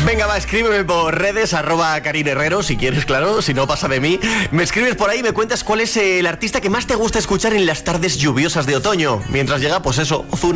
Venga, va, escríbeme por redes, @KarinHerrero, si quieres, claro, si no pasa de mí. Me escribes por ahí y me cuentas cuál es el artista que más te gusta escuchar en las tardes lluviosas de otoño. Mientras llega, pues eso, Ozuna.